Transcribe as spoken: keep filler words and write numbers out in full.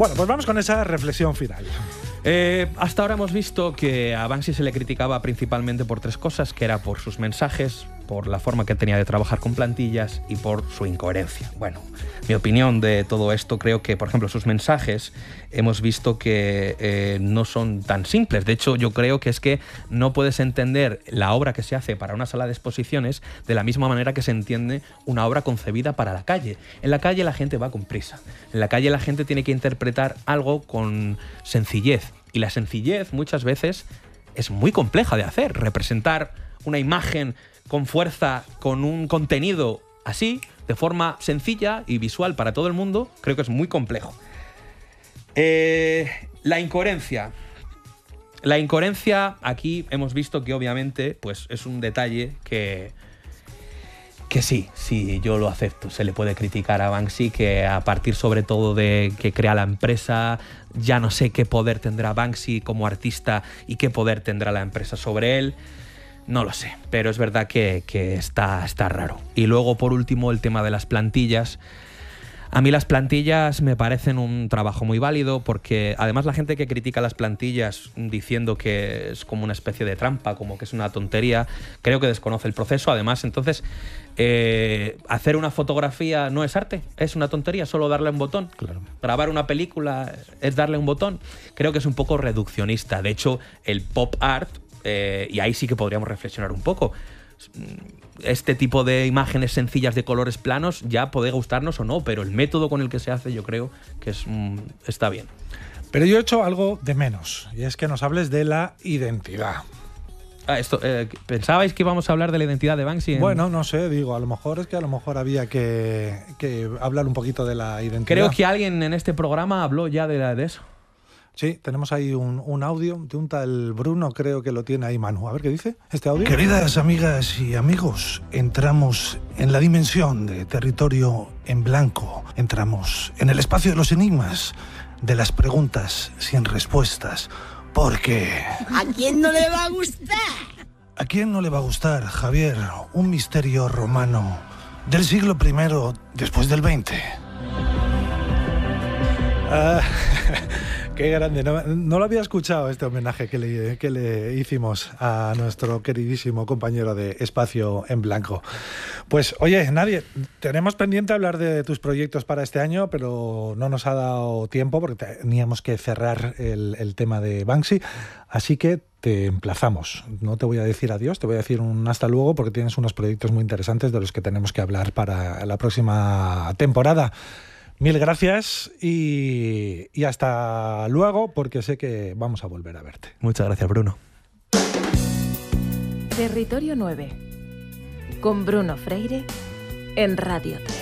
Bueno, pues vamos con esa reflexión final. Eh, hasta ahora hemos visto que a Banksy se le criticaba principalmente por tres cosas, que era por sus mensajes, por la forma que tenía de trabajar con plantillas y por su incoherencia. Bueno, mi opinión de todo esto, creo que, por ejemplo, sus mensajes hemos visto que eh, no son tan simples. De hecho, yo creo que es que no puedes entender la obra que se hace para una sala de exposiciones de la misma manera que se entiende una obra concebida para la calle. En la calle la gente va con prisa. En la calle la gente tiene que interpretar algo con sencillez. Y la sencillez muchas veces es muy compleja de hacer. Representar una imagen con fuerza, con un contenido así, de forma sencilla y visual para todo el mundo, creo que es muy complejo. Eh, la incoherencia. La incoherencia, aquí hemos visto que obviamente pues, es un detalle que, que sí, sí, yo lo acepto. Se le puede criticar a Banksy que a partir sobre todo de que crea la empresa, ya no sé qué poder tendrá Banksy como artista y qué poder tendrá la empresa sobre él. No lo sé, pero es verdad que, que está, está raro. Y luego, por último, el tema de las plantillas. A mí las plantillas me parecen un trabajo muy válido porque además la gente que critica las plantillas diciendo que es como una especie de trampa, como que es una tontería, creo que desconoce el proceso. Además, entonces, eh, hacer una fotografía no es arte, es una tontería, solo darle un botón. Claro. Grabar una película es darle un botón. Creo que es un poco reduccionista. De hecho, el pop art, eh, y ahí sí que podríamos reflexionar un poco, este tipo de imágenes sencillas de colores planos ya puede gustarnos o no, pero el método con el que se hace yo creo que es, mm, está bien. Pero yo he hecho algo de menos, y es que nos hables de la identidad. Ah, esto, eh, ¿pensabais que íbamos a hablar de la identidad de Banksy? En... Bueno, no sé, digo, a lo mejor es que a lo mejor había que, que hablar un poquito de la identidad. Creo que alguien en este programa habló ya de, la, de eso. Sí, tenemos ahí un, un audio de un tal Bruno, creo que lo tiene ahí Manu. A ver qué dice este audio. Queridas amigas y amigos, entramos en la dimensión de territorio en blanco. Entramos en el espacio de los enigmas, de las preguntas sin respuestas. Porque... ¿A quién no le va a gustar? ¿A quién no le va a gustar, Javier? Un misterio romano del siglo primero después del veinte. Ah, qué grande. No, no lo había escuchado este homenaje que le, que le hicimos a nuestro queridísimo compañero de Espacio en Blanco. Pues oye, nadie, tenemos pendiente hablar de tus proyectos para este año, pero no nos ha dado tiempo porque teníamos que cerrar el, el tema de Banksy. Así que te emplazamos. No te voy a decir adiós, te voy a decir un hasta luego porque tienes unos proyectos muy interesantes de los que tenemos que hablar para la próxima temporada. Mil gracias y, y hasta luego, porque sé que vamos a volver a verte. Muchas gracias, Bruno. Territorio nueve, con Bruno Freire, en Radio tres.